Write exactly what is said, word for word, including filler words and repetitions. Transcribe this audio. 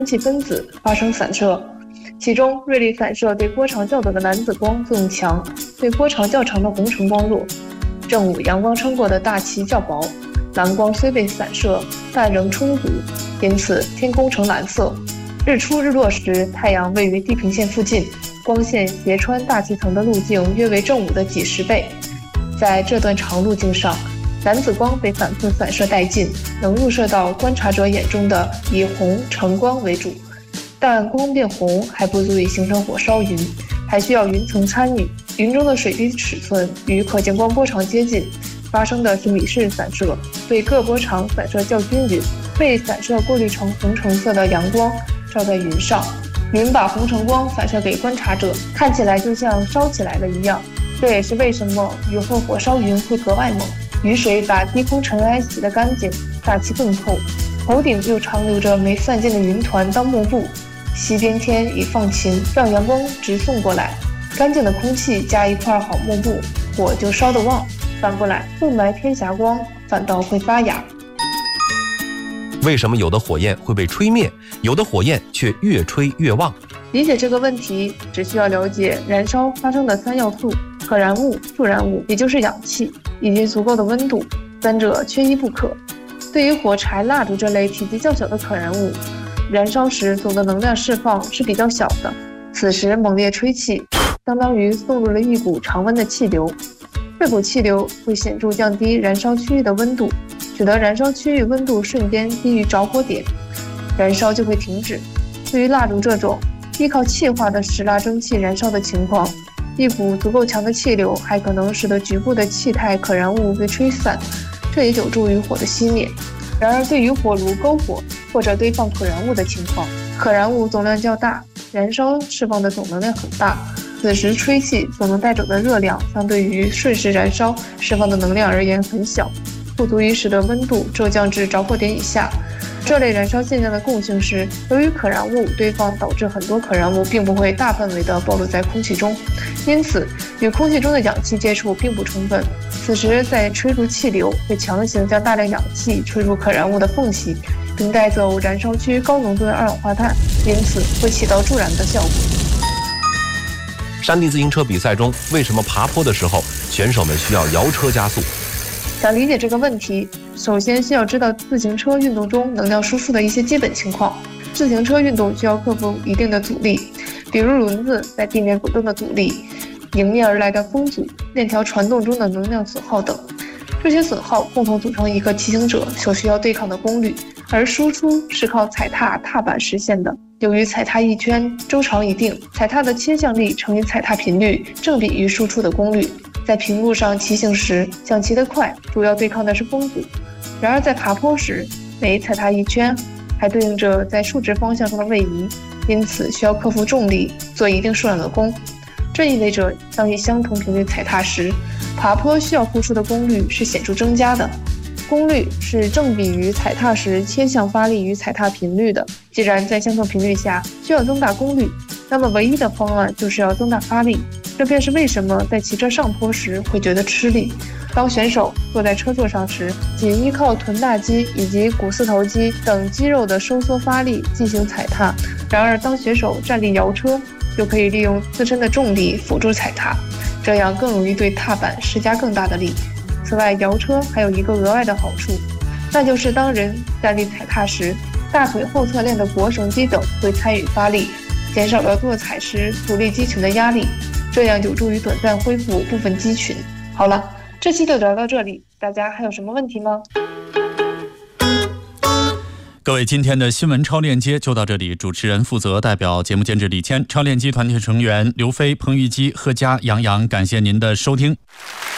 空气分子发生散射，其中锐利散射对波长较短的蓝紫光作用强，对波长较长的红橙光弱。正午阳光撑过的大气较薄，蓝光虽被散射，但仍充足，因此天空呈蓝色。日出日落时，太阳位于地平线附近，光线斜穿大气层的路径约为正午的几十倍。在这段长路径上，蓝紫光被反复散射殆尽，能入射到观察者眼中的以红橙光为主，但光变红还不足以形成火烧云，还需要云层参与。云中的水滴尺寸与可见光波长接近，发生的是米氏散射，对各波长散射较均匀，被散射过滤成红橙色的阳光照在云上，云把红橙光反射给观察者，看起来就像烧起来了一样。这也是为什么雨后火烧云会格外猛。雨水把低空尘埃洗得干净，大气更透，头顶又长留着没散尽的云团当幕布。西边天已放晴，让阳光直送过来，干净的空气加一块好幕布，火就烧得旺。反过来，雾霾天霞光反倒会发芽。 为什么有的火焰会被吹灭，有的火焰却越吹越旺？ 理解这个问题，只需要了解燃烧发生的三要素：可燃物、助燃物，也就是氧气，以及足够的温度，三者缺一不可。对于火柴、蜡烛这类体积较小的可燃物，燃烧时总的能量释放是比较小的，此时猛烈吹气，相当于送入了一股常温的气流。这股气流会显著降低燃烧区域的温度，使得燃烧区域温度瞬间低于着火点，燃烧就会停止。对于蜡烛这种依靠气化的石蜡蒸汽燃烧的情况，一股足够强的气流还可能使得局部的气态可燃物被吹散，这也有助于火的熄灭。然而，对于火炉、篝火或者堆放可燃物的情况，可燃物总量较大，燃烧释放的总能量很大，此时吹气所能带走的热量相对于瞬时燃烧释放的能量而言很小，不足以使得温度骤降至着火点以下。这类燃烧现象的共性是，由于可燃物堆放导致很多可燃物并不会大范围地暴露在空气中，因此与空气中的氧气接触并不充分。此时再吹入气流，会强行将大量氧气吹入可燃物的缝隙，并带走燃烧区高浓度的二氧化碳，因此会起到助燃的效果。 山地自行车比赛中，为什么爬坡的时候选手们需要摇车加速？ 想理解这个问题，首先需要知道自行车运动中能量输出的一些基本情况。自行车运动需要克服一定的阻力，比如轮子在地面滚动的阻力、迎面而来的风阻、链条传动中的能量损耗等。这些损耗共同组成一个骑行者所需要对抗的功率，而输出是靠踩踏踏板实现的。由于踩踏一圈周长一定，踩踏的倾向力乘以踩踏频率正比于输出的功率。在平路上骑行时，想骑得快，主要对抗的是风阻；然而在爬坡时，每踩踏一圈，还对应着在竖直方向上的位移，因此需要克服重力，做一定数量的功。这意味着，当以相同频率踩踏时，爬坡需要付出的功率是显著增加的。功率是正比于踩踏时切向发力与踩踏频率的。既然在相同频率下需要增大功率，那么唯一的方案就是要增大发力。这便是为什么在骑车上坡时会觉得吃力。当选手坐在车座上时，仅依靠臀大肌以及股四头肌等肌肉的收缩发力进行踩踏。然而，当选手站立摇车，就可以利用自身的重力辅助踩踏，这样更容易对踏板施加更大的力。此外，摇车还有一个额外的好处，那就是当人站立踩踏时，大腿后侧链的腘绳肌等会参与发力，减少了做踩时阻力肌群的压力，这样有助于短暂恢复部分肌群。好了，这期就聊到这里，大家还有什么问题吗？ 各位，今天的新闻超链接就到这里。主持人负责，代表节目监制李谦，超链接团队成员刘飞、彭玉基、贺佳、杨洋，感谢您的收听。